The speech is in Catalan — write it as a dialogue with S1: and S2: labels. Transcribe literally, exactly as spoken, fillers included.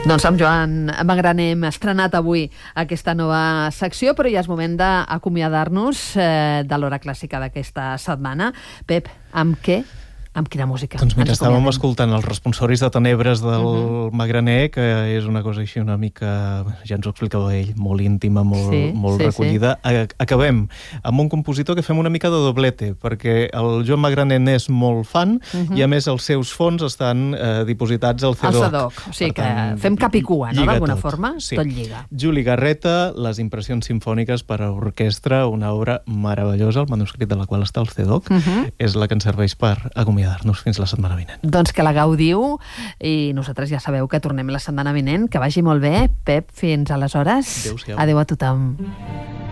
S1: Doncs amb Joan Magraner hem estrenat avui aquesta nova secció, però ja és moment d'acomiadar-nos eh, de l'hora clàssica d'aquesta setmana. Pep, amb què? Amb quina música?
S2: Doncs mira, estàvem escoltant els responsoris de Tenebres del uh-huh. Magraner, que és una cosa així una mica, ja ens ho explicava ell, molt íntima, molt, sí, molt sí, recollida. Sí. Acabem amb un compositor que fem una mica de doblete, perquè el Joan Magraner n'és molt fan uh-huh. i a més els seus fons estan eh, dipositats al C D O C.
S1: Al C D O C, o sigui que tant, fem cap i cua, no? D'alguna forma, sí. Tot lliga.
S2: Juli Garreta, Les impressions simfòniques per a orquestra, una obra meravellosa, el manuscrit de la qual està al C D O C, uh-huh. és la que ens serveix per acomiadar nos fins la setmana vinent.
S1: Doncs que la gaudiu i nosaltres ja sabeu que tornem la setmana vinent. Que vagi molt bé. Pep, fins aleshores.
S2: Adéu-siau.
S1: Adéu a tothom.